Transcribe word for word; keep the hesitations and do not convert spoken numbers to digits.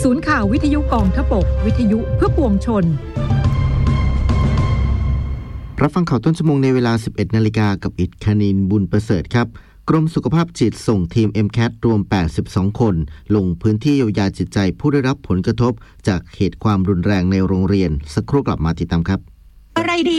ศูนย์ข่าววิทยุกองทพบกวิทยุเพื่อปวงชนรับฟังข่าวต้นชั่วโมงในเวลา สิบเอ็ดนาฬิกา กับอิฐคณินบุญประเสริฐครับกรมสุขภาพจิตส่งทีม เอ็ม แคท รวมแปดสิบสองคนลงพื้นที่เยียวยาจิตใจผู้ได้รับผลกระทบจากเหตุความรุนแรงในโรงเรียนสักครู่กลับมาติดตามครับอะไรดี